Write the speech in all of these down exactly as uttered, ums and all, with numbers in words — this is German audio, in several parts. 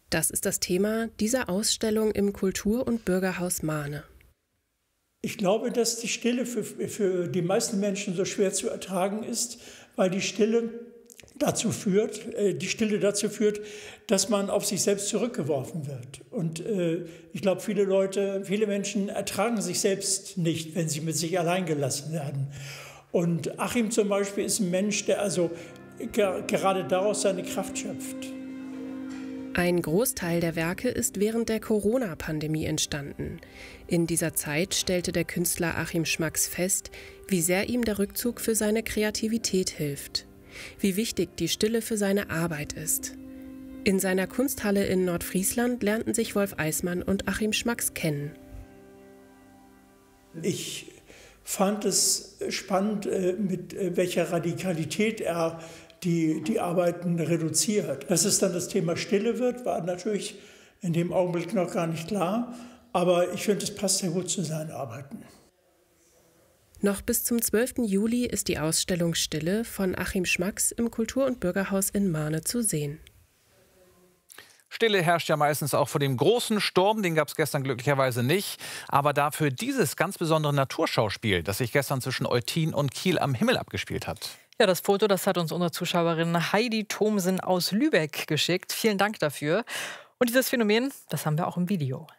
Das ist das Thema dieser Ausstellung im Kultur- und Bürgerhaus Mahne. Ich glaube, dass die Stille für, für die meisten Menschen so schwer zu ertragen ist, weil die Stille dazu führt, äh, die Stille dazu führt, dass man auf sich selbst zurückgeworfen wird. Und äh, ich glaube, viele Leute, viele Menschen ertragen sich selbst nicht, wenn sie mit sich allein gelassen werden. Und Achim zum Beispiel ist ein Mensch, der also ge- gerade daraus seine Kraft schöpft. Ein Großteil der Werke ist während der Corona-Pandemie entstanden. In dieser Zeit stellte der Künstler Achim Schmacks fest, wie sehr ihm der Rückzug für seine Kreativität hilft. Wie wichtig die Stille für seine Arbeit ist. In seiner Kunsthalle in Nordfriesland lernten sich Wolf Eismann und Achim Schmacks kennen. Ich fand es spannend, mit welcher Radikalität er die, die Arbeiten reduziert. Dass es dann das Thema Stille wird, war natürlich in dem Augenblick noch gar nicht klar. Aber ich finde, es passt sehr gut zu seinen Arbeiten. Noch bis zum zwölften Juli ist die Ausstellung Stille von Achim Schmacks im Kultur- und Bürgerhaus in Mahne zu sehen. Stille herrscht ja meistens auch vor dem großen Sturm, den gab es gestern glücklicherweise nicht. Aber dafür dieses ganz besondere Naturschauspiel, das sich gestern zwischen Eutin und Kiel am Himmel abgespielt hat. Ja, das Foto, das hat uns unsere Zuschauerin Heidi Thomsen aus Lübeck geschickt. Vielen Dank dafür. Und dieses Phänomen, das haben wir auch im Video.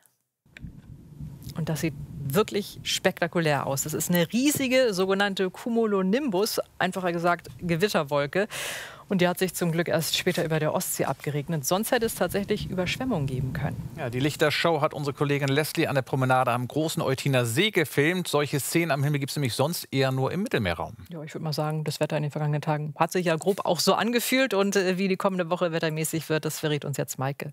Und das sieht wirklich spektakulär aus. Das ist eine riesige sogenannte Cumulonimbus, einfacher gesagt Gewitterwolke. Und die hat sich zum Glück erst später über der Ostsee abgeregnet. Sonst hätte es tatsächlich Überschwemmungen geben können. Ja, die Lichtershow hat unsere Kollegin Leslie an der Promenade am großen Eutiner See gefilmt. Solche Szenen am Himmel gibt es nämlich sonst eher nur im Mittelmeerraum. Ja, ich würde mal sagen, das Wetter in den vergangenen Tagen hat sich ja grob auch so angefühlt. Und äh, wie die kommende Woche wettermäßig wird, das verrät uns jetzt Maike.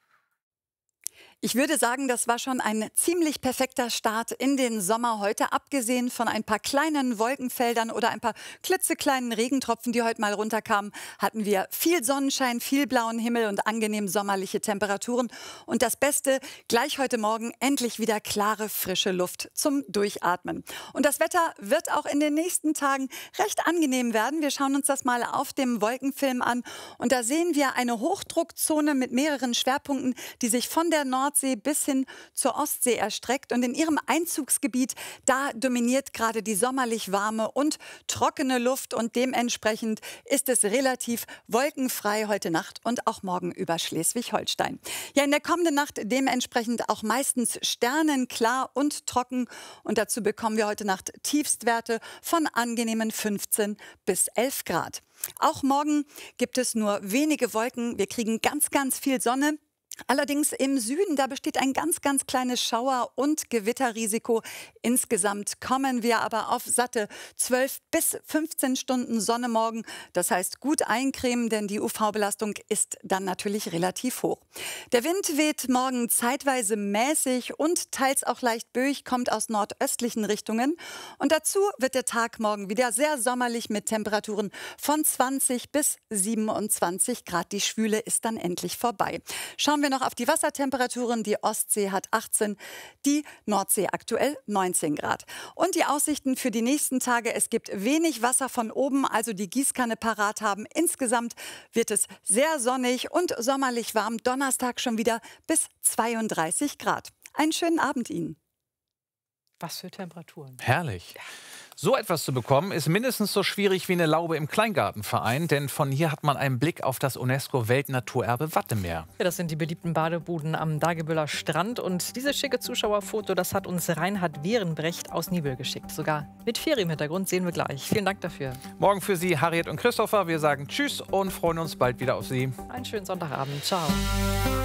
Ich würde sagen, das war schon ein ziemlich perfekter Start in den Sommer heute. Abgesehen von ein paar kleinen Wolkenfeldern oder ein paar klitzekleinen Regentropfen, die heute mal runterkamen, hatten wir viel Sonnenschein, viel blauen Himmel und angenehm sommerliche Temperaturen. Und das Beste, gleich heute Morgen endlich wieder klare, frische Luft zum Durchatmen. Und das Wetter wird auch in den nächsten Tagen recht angenehm werden. Wir schauen uns das mal auf dem Wolkenfilm an. Und da sehen wir eine Hochdruckzone mit mehreren Schwerpunkten, die sich von der Nordsee bis hin zur Ostsee erstreckt. Und in ihrem Einzugsgebiet, da dominiert gerade die sommerlich warme und trockene Luft. Und dementsprechend ist es relativ wolkenfrei heute Nacht und auch morgen über Schleswig-Holstein. Ja, in der kommenden Nacht dementsprechend auch meistens sternenklar und trocken. Und dazu bekommen wir heute Nacht Tiefstwerte von angenehmen fünfzehn bis elf Grad. Auch morgen gibt es nur wenige Wolken. Wir kriegen ganz, ganz viel Sonne. Allerdings im Süden, da besteht ein ganz, ganz kleines Schauer- und Gewitterrisiko. Insgesamt kommen wir aber auf satte zwölf bis fünfzehn Stunden Sonne morgen. Das heißt, gut eincremen, denn die U V-Belastung ist dann natürlich relativ hoch. Der Wind weht morgen zeitweise mäßig und teils auch leicht böig, kommt aus nordöstlichen Richtungen. Und dazu wird der Tag morgen wieder sehr sommerlich mit Temperaturen von zwanzig bis siebenundzwanzig Grad. Die Schwüle ist dann endlich vorbei. Schauen wir noch auf die Wassertemperaturen. Die Ostsee hat achtzehn, die Nordsee aktuell neunzehn Grad. Und die Aussichten für die nächsten Tage: Es gibt wenig Wasser von oben, also die Gießkanne parat haben. Insgesamt wird es sehr sonnig und sommerlich warm. Donnerstag schon wieder bis zweiunddreißig Grad. Einen schönen Abend Ihnen. Was für Temperaturen. Herrlich. So etwas zu bekommen, ist mindestens so schwierig wie eine Laube im Kleingartenverein. Denn von hier hat man einen Blick auf das UNESCO-Weltnaturerbe Wattemeer. Ja, das sind die beliebten Badebuden am Dagebüller Strand. Und dieses schicke Zuschauerfoto, das hat uns Reinhard Wehrenbrecht aus Nibel geschickt. Sogar mit Ferienhintergrund, sehen wir gleich. Vielen Dank dafür. Morgen für Sie Harriet und Christopher. Wir sagen Tschüss und freuen uns bald wieder auf Sie. Einen schönen Sonntagabend. Ciao.